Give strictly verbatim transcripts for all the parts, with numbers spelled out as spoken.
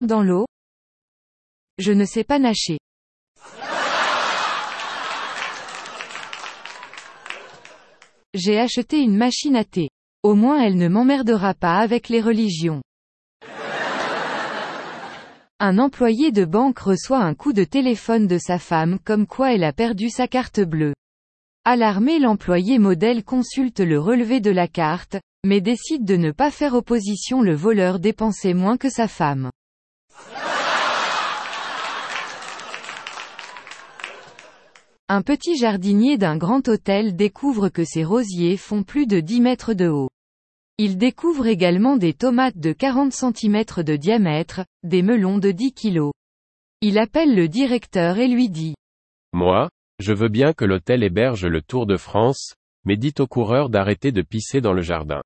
Dans l'eau? Je ne sais pas nager. J'ai acheté une machine à thé. Au moins elle ne m'emmerdera pas avec les religions. Un employé de banque reçoit un coup de téléphone de sa femme comme quoi elle a perdu sa carte bleue. Alarmé, l'employé modèle consulte le relevé de la carte, mais décide de ne pas faire opposition. Le voleur dépensait moins que sa femme. Un petit jardinier d'un grand hôtel découvre que ses rosiers font plus de dix mètres de haut. Il découvre également des tomates de quarante centimètres de diamètre, des melons de dix kilos. Il appelle le directeur et lui dit: Moi, je veux bien que l'hôtel héberge le Tour de France, mais dites aux coureurs d'arrêter de pisser dans le jardin.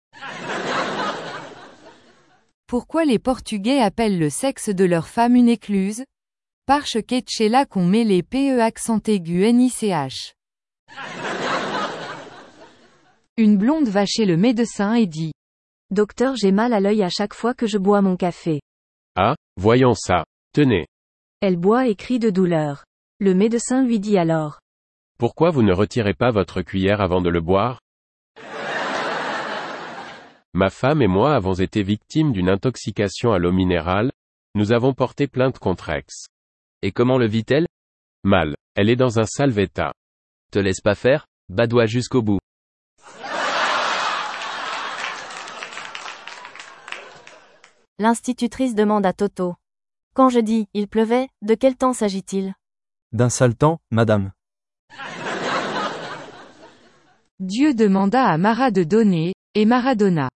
Pourquoi les Portugais appellent le sexe de leur femme une écluse? Parce qu'est là qu'on met les P E accent aigu N I C H. Une blonde va chez le médecin et dit: Docteur, j'ai mal à l'œil à chaque fois que je bois mon café. Ah, voyons ça. Tenez. Elle boit et crie de douleur. Le médecin lui dit alors: Pourquoi vous ne retirez pas votre cuillère avant de le boire? Ma femme et moi avons été victimes d'une intoxication à l'eau minérale. Nous avons porté plainte contre ex. Et comment le vit-elle? Mal. Elle est dans un sale état. Te laisse pas faire, badoie jusqu'au bout. L'institutrice demande à Toto: Quand je dis « il pleuvait », de quel temps s'agit-il? D'un sale temps, madame. Dieu demanda à Mara de donner, et Mara donna.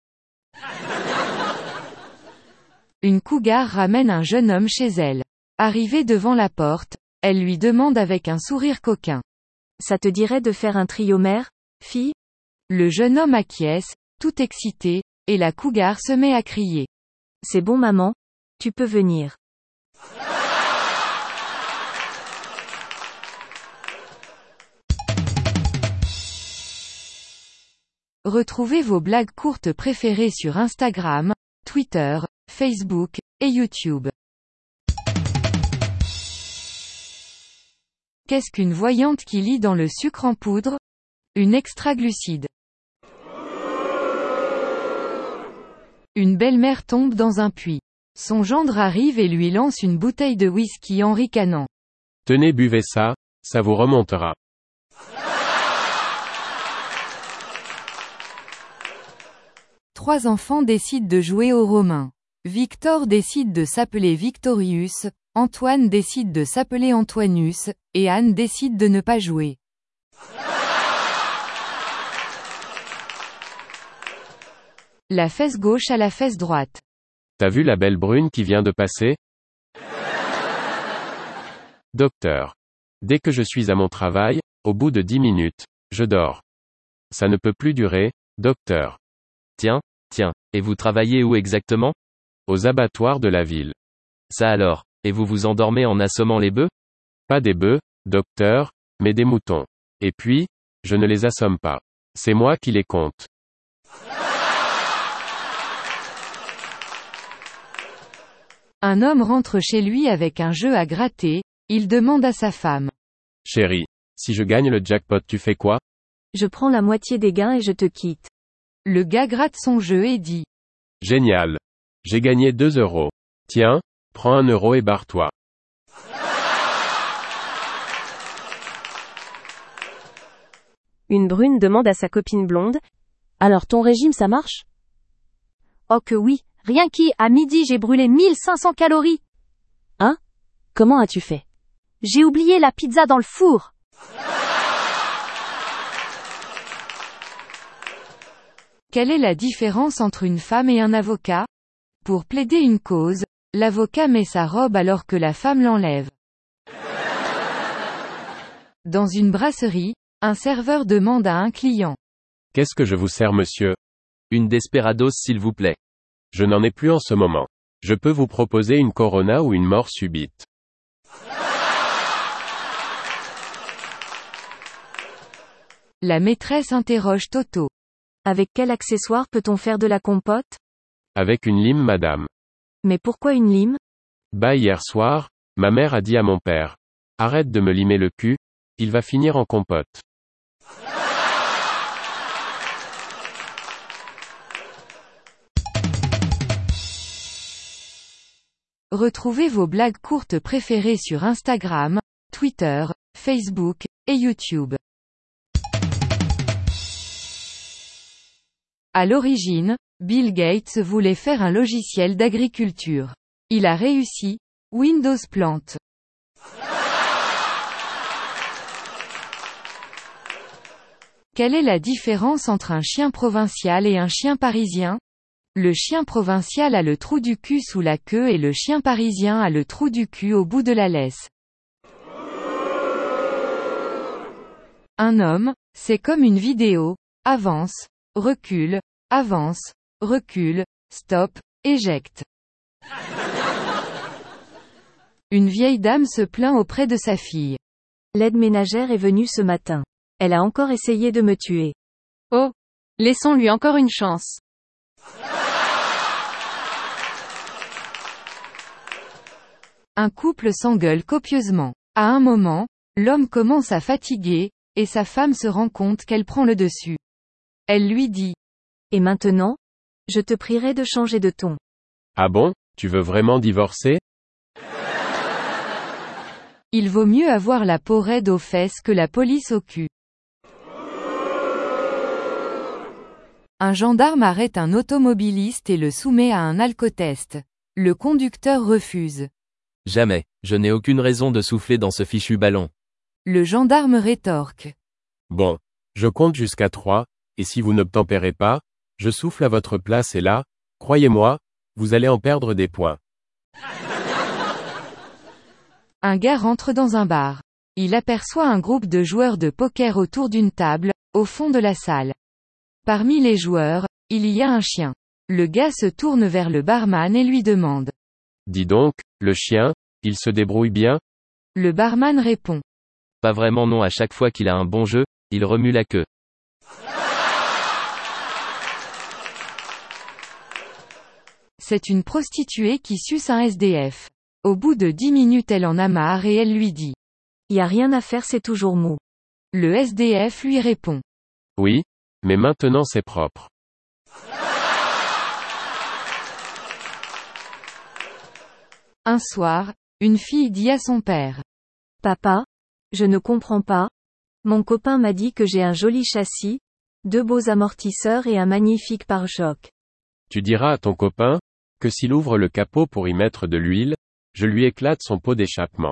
Une cougar ramène un jeune homme chez elle. Arrivée devant la porte, elle lui demande avec un sourire coquin: Ça te dirait de faire un trio mère, fille? Le jeune homme acquiesce, tout excité, et la cougar se met à crier: C'est bon maman, tu peux venir. Retrouvez vos blagues courtes préférées sur Instagram, Twitter, Facebook, et YouTube. Qu'est-ce qu'une voyante qui lit dans le sucre en poudre? Une extraglucide. Une belle-mère tombe dans un puits. Son gendre arrive et lui lance une bouteille de whisky en ricanant: Tenez, buvez ça, ça vous remontera. Trois enfants décident de jouer aux Romains. Victor décide de s'appeler Victorius, Antoine décide de s'appeler Antoinus, et Anne décide de ne pas jouer. La fesse gauche à la fesse droite. T'as vu la belle brune qui vient de passer? Docteur. Dès que je suis à mon travail, au bout de dix minutes, je dors. Ça ne peut plus durer, docteur. Tiens, tiens, et vous travaillez où exactement? Aux abattoirs de la ville. Ça alors, et vous vous endormez en assommant les bœufs? Pas des bœufs, docteur, mais des moutons. Et puis, je ne les assomme pas. C'est moi qui les compte. Un homme rentre chez lui avec un jeu à gratter, il demande à sa femme: Chérie, si je gagne le jackpot, tu fais quoi? Je prends la moitié des gains et je te quitte. Le gars gratte son jeu et dit: Génial. J'ai gagné deux euros. Tiens, prends un euro et barre-toi. Une brune demande à sa copine blonde: Alors ton régime ça marche? Oh que oui, rien qu'à à midi j'ai brûlé mille cinq cents calories. Hein? Comment as-tu fait? J'ai oublié la pizza dans le four. Quelle est la différence entre une femme et un avocat? Pour plaider une cause, l'avocat met sa robe alors que la femme l'enlève. Dans une brasserie, un serveur demande à un client: Qu'est-ce que je vous sers, monsieur? Une Desperados s'il vous plaît. Je n'en ai plus en ce moment. Je peux vous proposer une Corona ou une mort subite. La maîtresse interroge Toto: Avec quel accessoire peut-on faire de la compote? Avec une lime, madame. Mais pourquoi une lime? Bah hier soir, ma mère a dit à mon père. Arrête de me limer le cul, il va finir en compote. Retrouvez vos blagues courtes préférées sur Instagram, Twitter, Facebook, et YouTube. À l'origine, Bill Gates voulait faire un logiciel d'agriculture. Il a réussi, Windows plante. Quelle est la différence entre un chien provincial et un chien parisien? Le chien provincial a le trou du cul sous la queue et le chien parisien a le trou du cul au bout de la laisse. Un homme, c'est comme une vidéo, avance, recule, avance, recule, stop, éjecte. Une vieille dame se plaint auprès de sa fille. L'aide ménagère est venue ce matin. Elle a encore essayé de me tuer. Oh, laissons-lui encore une chance. Un couple s'engueule copieusement. À un moment, l'homme commence à fatiguer, et sa femme se rend compte qu'elle prend le dessus. Elle lui dit. Et maintenant? Je te prierai de changer de ton. Ah bon, tu veux vraiment divorcer? Il vaut mieux avoir la peau raide aux fesses que la police au cul. Un gendarme arrête un automobiliste et le soumet à un alcotest. Le conducteur refuse. Jamais, je n'ai aucune raison de souffler dans ce fichu ballon. Le gendarme rétorque. Bon, je compte jusqu'à trois, et si vous n'obtempérez pas, je souffle à votre place et là, croyez-moi, vous allez en perdre des points. Un gars rentre dans un bar. Il aperçoit un groupe de joueurs de poker autour d'une table, au fond de la salle. Parmi les joueurs, il y a un chien. Le gars se tourne vers le barman et lui demande. Dis donc, le chien, il se débrouille bien? Le barman répond. Pas vraiment non, à chaque fois qu'il a un bon jeu, il remue la queue. C'est une prostituée qui suce un S D F. Au bout de dix minutes elle en a marre et elle lui dit. Y a rien à faire, c'est toujours mou. Le S D F lui répond. Oui, mais maintenant c'est propre. Un soir, une fille dit à son père. Papa, je ne comprends pas. Mon copain m'a dit que j'ai un joli châssis, deux beaux amortisseurs et un magnifique pare-choc. Tu diras à ton copain, que s'il ouvre le capot pour y mettre de l'huile, je lui éclate son pot d'échappement.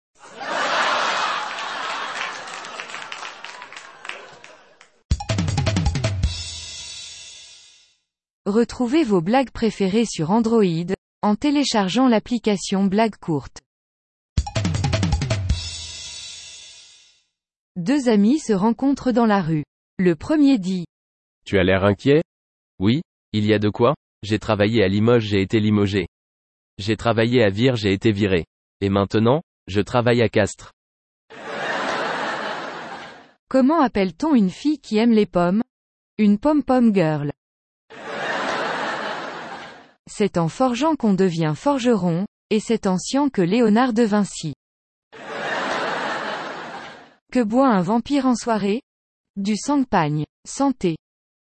Retrouvez vos blagues préférées sur Android, en téléchargeant l'application Blagues courtes. Deux amis se rencontrent dans la rue. Le premier dit. Tu as l'air inquiet? Oui, il y a de quoi? J'ai travaillé à Limoges, j'ai été limogé. J'ai travaillé à Vire, j'ai été viré. Et maintenant, je travaille à Castres. Comment appelle-t-on une fille qui aime les pommes? Une pom-pom girl. C'est en forgeant qu'on devient forgeron, et c'est en sciant que Léonard de Vinci. Que boit un vampire en soirée? Du champagne. Santé.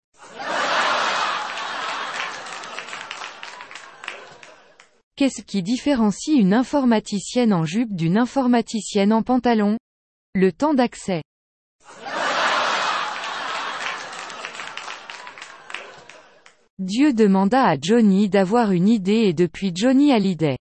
Qu'est-ce qui différencie une informaticienne en jupe d'une informaticienne en pantalon? Le temps d'accès. Dieu demanda à Johnny d'avoir une idée et depuis Johnny a l'idée.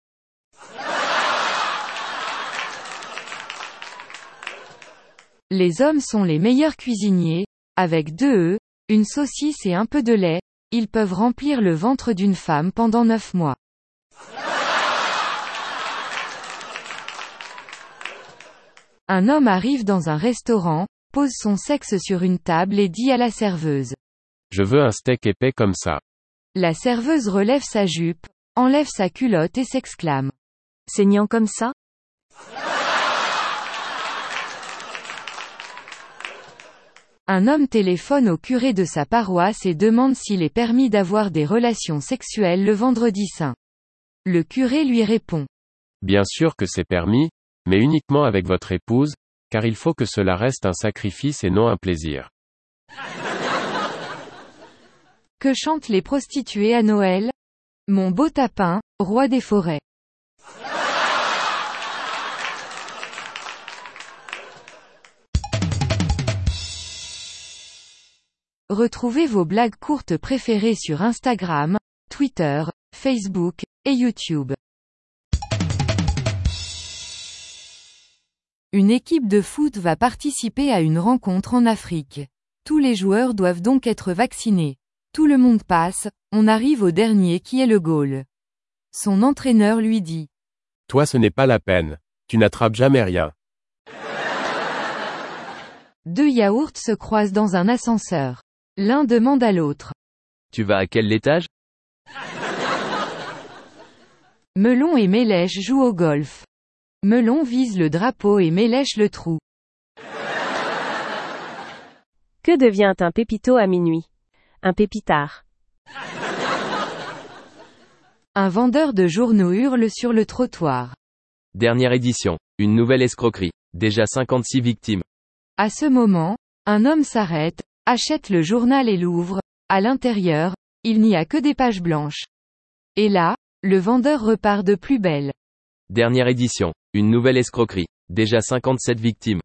Les hommes sont les meilleurs cuisiniers, avec deux œufs, une saucisse et un peu de lait, ils peuvent remplir le ventre d'une femme pendant neuf mois. Un homme arrive dans un restaurant, pose son sexe sur une table et dit à la serveuse. Je veux un steak épais comme ça. La serveuse relève sa jupe, enlève sa culotte et s'exclame. Saignant comme ça? Un homme téléphone au curé de sa paroisse et demande s'il est permis d'avoir des relations sexuelles le vendredi saint. Le curé lui répond. Bien sûr que c'est permis, mais uniquement avec votre épouse, car il faut que cela reste un sacrifice et non un plaisir. Que chantent les prostituées à Noël? Mon beau tapin, roi des forêts. Retrouvez vos blagues courtes préférées sur Instagram, Twitter, Facebook, et YouTube. Une équipe de foot va participer à une rencontre en Afrique. Tous les joueurs doivent donc être vaccinés. Tout le monde passe, on arrive au dernier qui est le goal. Son entraîneur lui dit. Toi ce n'est pas la peine. Tu n'attrapes jamais rien. Deux yaourts se croisent dans un ascenseur. L'un demande à l'autre. Tu vas à quel étage? Melon et Mélèche jouent au golf. Melon vise le drapeau et Mélèche le trou. Que devient un pépito à minuit? Un pépitard. Un vendeur de journaux hurle sur le trottoir. Dernière édition. Une nouvelle escroquerie. Déjà cinquante-six victimes. À ce moment, un homme s'arrête, achète le journal et l'ouvre. À l'intérieur, il n'y a que des pages blanches. Et là, le vendeur repart de plus belle. Dernière édition. Une nouvelle escroquerie. Déjà cinquante-sept victimes.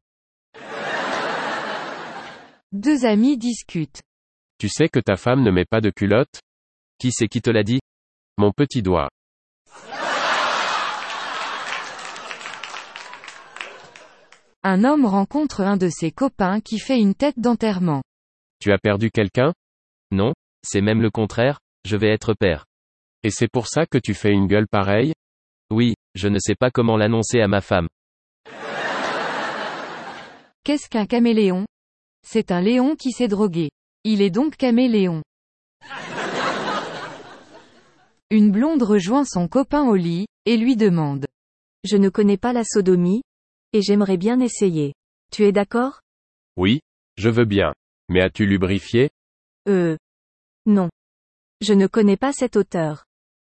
Deux amis discutent. Tu sais que ta femme ne met pas de culotte? Qui c'est qui te l'a dit? Mon petit doigt. Un homme rencontre un de ses copains qui fait une tête d'enterrement. Tu as perdu quelqu'un? Non, c'est même le contraire, je vais être père. Et c'est pour ça que tu fais une gueule pareille? Oui, je ne sais pas comment l'annoncer à ma femme. Qu'est-ce qu'un caméléon? C'est un lion qui s'est drogué. Il est donc caméléon. Une blonde rejoint son copain au lit, et lui demande. Je ne connais pas la sodomie, et j'aimerais bien essayer. Tu es d'accord? Oui, je veux bien. Mais as-tu lubrifié? Euh. Non. Je ne connais pas cet auteur.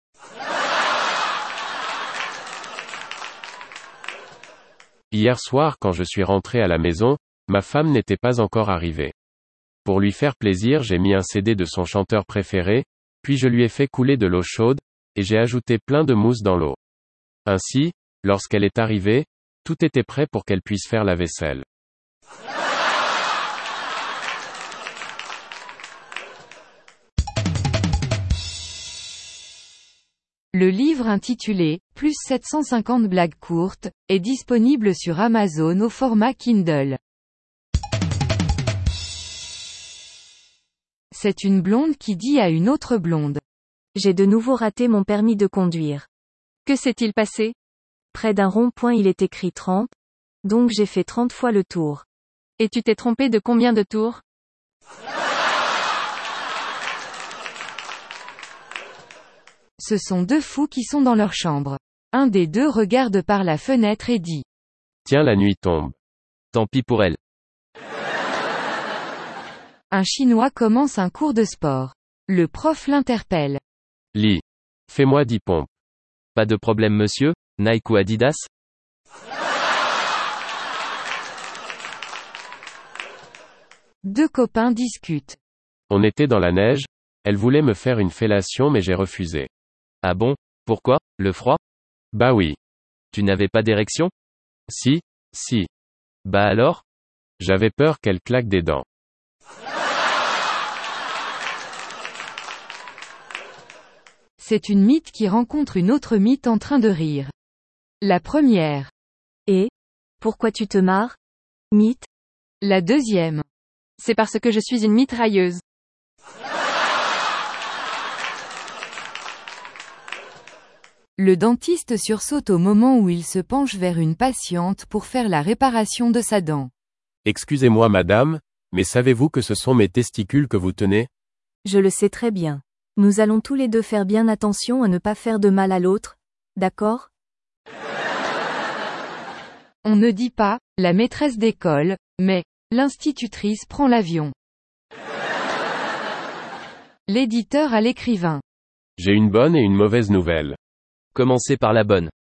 Hier soir quand je suis rentré à la maison, ma femme n'était pas encore arrivée. Pour lui faire plaisir, j'ai mis un C D de son chanteur préféré, puis je lui ai fait couler de l'eau chaude, et j'ai ajouté plein de mousse dans l'eau. Ainsi, lorsqu'elle est arrivée, tout était prêt pour qu'elle puisse faire la vaisselle. Le livre intitulé « Plus sept cent cinquante blagues courtes » est disponible sur Amazon au format Kindle. C'est une blonde qui dit à une autre blonde. J'ai de nouveau raté mon permis de conduire. Que s'est-il passé? Près d'un rond-point il est écrit trente, donc j'ai fait trente fois le tour. Et tu t'es trompé de combien de tours? Ce sont deux fous qui sont dans leur chambre. Un des deux regarde par la fenêtre et dit. Tiens, la nuit tombe. Tant pis pour elle. Un Chinois commence un cours de sport. Le prof l'interpelle. Lis. Fais-moi dix pompes. Pas de problème monsieur, Nike ou Adidas? Deux copains discutent. On était dans la neige, elle voulait me faire une fellation mais j'ai refusé. Ah bon? Pourquoi? Le froid? Bah oui. Tu n'avais pas d'érection? Si, si. Bah alors? J'avais peur qu'elle claque des dents. C'est une mythe qui rencontre une autre mythe en train de rire. La première. Et? Pourquoi tu te marres? Mythe? La deuxième. C'est parce que je suis une mitrailleuse. Le dentiste sursaute au moment où il se penche vers une patiente pour faire la réparation de sa dent. Excusez-moi madame, mais savez-vous que ce sont mes testicules que vous tenez? Je le sais très bien. Nous allons tous les deux faire bien attention à ne pas faire de mal à l'autre, d'accord? On ne dit pas, la maîtresse d'école, mais, l'institutrice prend l'avion. L'éditeur à l'écrivain. J'ai une bonne et une mauvaise nouvelle. Commencez par la bonne.